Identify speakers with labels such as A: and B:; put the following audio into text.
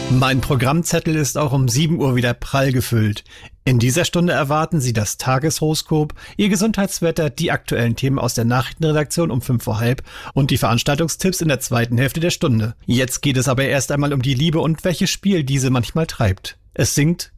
A: Mein Programmzettel ist auch um 7 Uhr wieder prall gefüllt. In dieser Stunde erwarten Sie das Tageshoroskop, Ihr Gesundheitswetter, die aktuellen Themen aus der Nachrichtenredaktion um 5:30 und die Veranstaltungstipps in der zweiten Hälfte der Stunde. Jetzt geht es aber erst einmal um die Liebe und welches Spiel diese manchmal treibt. Es singt